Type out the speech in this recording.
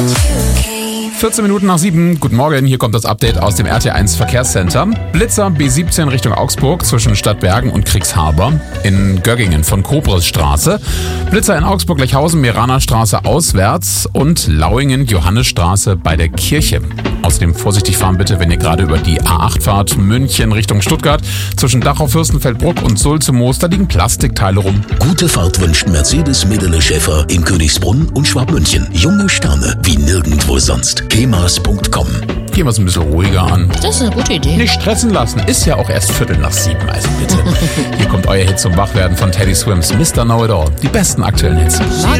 14 Minuten nach 7. Guten Morgen, hier kommt das Update aus dem RT1 Verkehrscenter. Blitzer B17 Richtung Augsburg zwischen Stadtbergen und Kriegshaber. In Göggingen von Kobresstraße. Blitzer in Augsburg-Lechhausen, Meranerstraße auswärts und Lauingen-Johannesstraße bei der Kirche. Außerdem vorsichtig fahren bitte, wenn ihr gerade über die A8 fahrt, München Richtung Stuttgart. Zwischen Dachau, Fürstenfeldbruck und Sulzemoos, da liegen Plastikteile rum. Gute Fahrt wünscht Mercedes-Medele Schäfer in Königsbrunn und Schwabmünchen. Junge Sterne wie nirgendwo sonst. kemas.com. Gehen wir es ein bisschen ruhiger an. Das ist eine gute Idee. Nicht stressen lassen, ist ja auch erst 6:45, also bitte. Hier kommt euer Hit zum Wachwerden von Teddy Swims, Mr. Know-It-All. Die besten aktuellen Hits. Mag